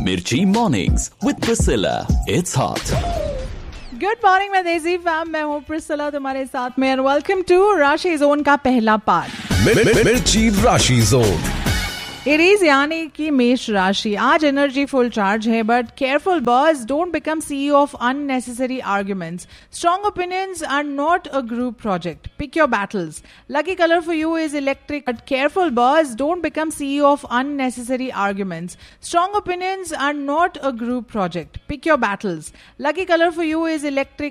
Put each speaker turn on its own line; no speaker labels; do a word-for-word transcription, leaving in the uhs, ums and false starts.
Mirchi Mornings with Priscilla. It's hot.
Good morning मैं देसी fam, मैं हूँ प्रिस्सिला तुम्हारे साथ में, एंड वेलकम टू राशि जोन का पहला पार्ट।
मिर्ची राशि जोन।
एरीज यानी कि मेष राशि, आज एनर्जी फुल चार्ज है, but careful boss, don't become CEO of unnecessary arguments. Strong opinions are not a group project, pick your battles. Lucky colour for you is electric, but careful boss, don't become CEO of unnecessary arguments. Strong opinions are not a group project, pick your battles. Lucky colour for you is electric,